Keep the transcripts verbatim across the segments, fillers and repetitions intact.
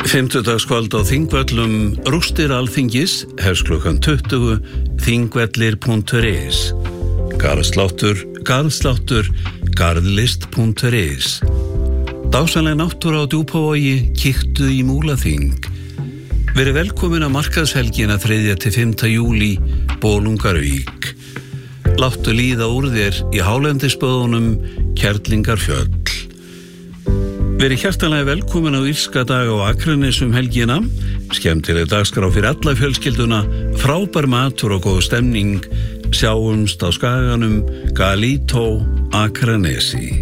Fimmtudagskvöld á Þingvöllum rústir Alþingis hefst klukkan tuttugu þingvellir punktur is. Garðsláttur, garðsláttur, garðlist punktur is. Dásamleg náttúra á Djúpavogi, kíktu í Múlaþing. Verið velkomin að markaðshelgina þriðja til fimmta júlí, Bolungarvík. Láttu líða úr þér í hálendisböðunum, Kerlingarfjöll. Verið hjartanlega velkomin á Írska daga á Akranes um helgina. Skemmtileg dagskrá fyrir alla fjölskylduna, frábær matur og góð stemning. Sjáumst á skaganum, Galító, Akranesi.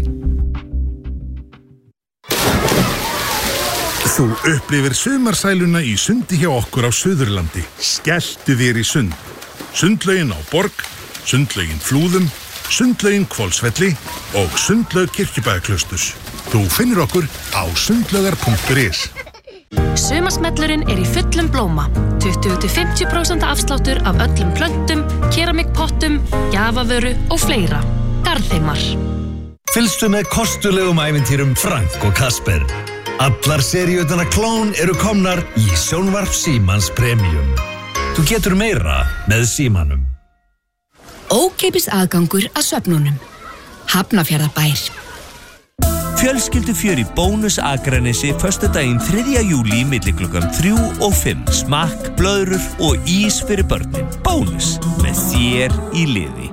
Þú upplifir sumarsæluna í sundi hjá okkur á Suðurlandi. Skelltu þér í sund. Sundlaugin á Borg, sundlaugin Flúðum, sundlaugin Hvolsvelli og sundlaug Kirkjubæjarklausturs. Þú finnur okkur á sundlaugar punktur is. Sumarsmellurinn er í fullum blóma. tuttugu til fimmtíu prósent afsláttur af öllum plöntum, keramikpottum, gjafavöru og fleira. Garðheimar. Fylgstu með kostulegum ævintýrum Frank og Kasper. Allar seríurnar Klón eru komnar í Sjónvarp Símans Premium. Þú getur meira með Símanum. Ókeypis aðgangur að söfnunum. Hafnarfjarðarbær. Fjölskyldufjör í Bónus Akranesi föstudaginn þriðja júlí milli klukkan þrjú og fimm. Smakk, blöðrur og ís fyrir börnin. Bónus með þér í liði.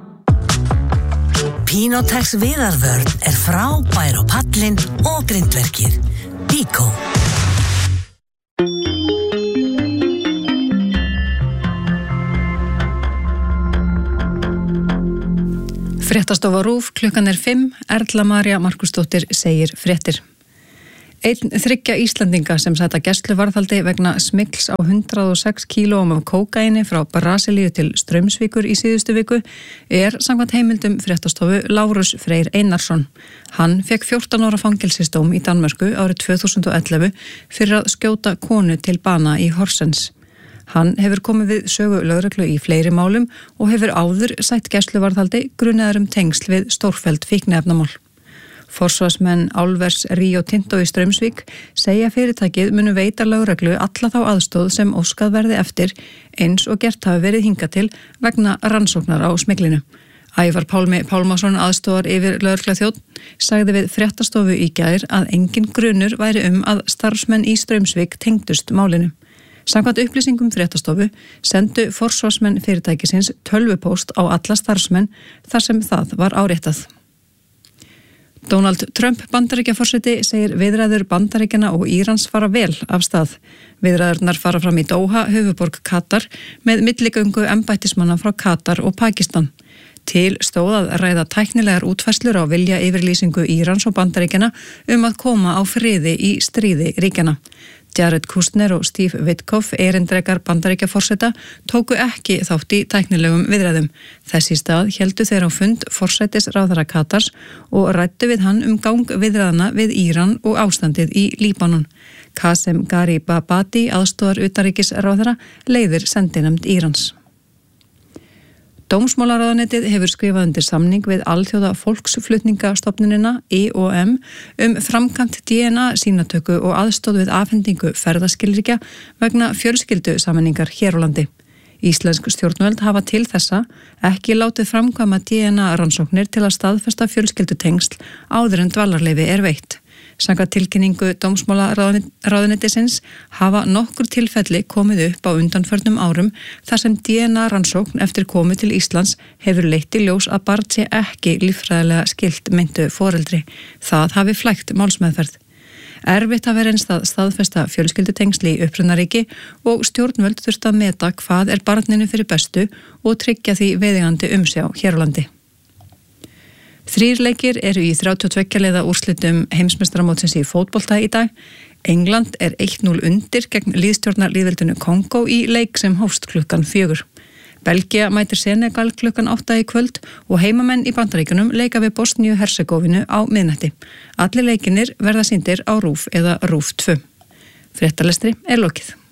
Pinotex viðarvörn er frábær á pallinn og grindverkið. Bíkó. Fréttastofa RÚV, klukkan er fimm, Erla María Markusdóttir segir fréttir. Einn þriggja Íslandinga sem sæta gæsluvarðhaldi vegna smygls á hundrað og sex kílóum af kókaíni frá Brasilíu til Straumsvíkur í síðustu viku er samkvæmt heimildum fréttastofu Lárus Freyr Einarsson. Hann fekk fjórtán ára fangelsisdóm í Danmörku árið tvö þúsund og ellefu fyrir að skjóta konu til bana í Horsens. Hann hefur komið við sögu lögreglu í fleiri málum og hefur áður sætt gæsluvarðhaldi grunaður um tengsl við stórfelld fíkniefnamál. Forsvarsmenn álvers Rio Tinto í Straumsvík segja fyrirtækið munu veita lögreglu alla þá aðstóð sem óskað verði eftir eins og gert hafi verið hingað til vegna rannsóknar á smiglinu. Ævar Pálmi Pálmason aðstóðar yfir lögregluþjónn sagði við fréttastofu í gær að engin grunur væri um að starfsmenn í Straumsvík tengdust málinu. Samkvæmt upplýsingum fréttastofu sendu forsvarsmenn fyrirtækisins tölvupóst á alla starfsmenn þar sem það var áréttað. Donald Trump Bandaríkjaforseti segir viðræður Bandaríkjanna og Írans fara vel af stað. Viðræðurnar fara fram í Doha, höfuðborg Katar, með milligöngu embættismanna frá Katar og Pakistan. Til stóð að ræða tæknilegar útfærslur á vilja yfirlýsingu Írans og Bandaríkjanna um að koma á friði í stríði ríkjanna. Jared Kushner og Steve Witkoff, erindrekar Bandaríkjaforseta, tóku ekki þátt í tæknilegum viðræðum. Þess í stað héldu þeir á fund forsætisráðherra Katars og ræddu við hann um gang viðræðana við Íran og ástandið í Líbanon. Qasem Gharibabadi, aðstoðar utanríkisráðherra, leiðir sendinefnd Írans. Dómsmálaráðuneytið hefur skrifað undir samning við Alþjóða fólksflutningastofnunina I O M um framkvæmt D N A sýnatöku og aðstoð við afhendingu ferðaskilríkja vegna fjölskyldusameiningar hér á landi. Íslensk stjórnvöld hafa til þessa ekki látið framkvæma D N A rannsóknir til að staðfesta fjölskyldutengsl áður en dvalarleyfi er veitt. Samkvæmt tilkynningu dómsmálaráðuneytisins hafa nokkur tilfelli komið upp á undanförnum árum þar sem D N A rannsókn eftir komu til Íslands hefur leitt í ljós að barn sé ekki líffræðilega skylt meintu foreldri. Það hafi flækt málsmeðferð. Erfitt hafi reynst að staðfesta fjölskyldutengsli í upprunaríki og stjórnvöld þurft að meta hvað er barninu fyrir bestu og tryggja því viðeigandi umsjá hér á landi. Þrír leikir eru í þrjátíu og tveggja liða úrslitum heimsmeistaramótsins í fótbolta í dag. England er eitt núll undir gegn liðstjórnarlýðveldinu Kongó í leik sem hófst klukkan fjögur. Belgía mætir Senegal klukkan átta í kvöld og heimamenn í Bandaríkjunum leika við Bosníu-Hersegovinu á miðnætti. Allir leikinir verða sýndir á RÚV eða RÚV tvö. Fréttalestri er lokið.